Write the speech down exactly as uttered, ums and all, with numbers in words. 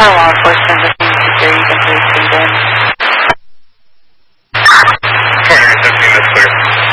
law enforcement, this is security, you can please leave in.